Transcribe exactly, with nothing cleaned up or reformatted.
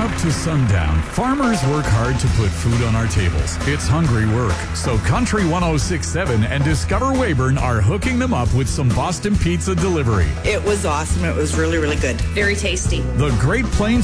Sunup to sundown, farmers work hard to put food on our tables. It's hungry work. So Country one oh six point seven and Discover Weyburn are hooking them up with some Boston Pizza delivery. It was awesome. It was really, really good. Very tasty. The Great Plains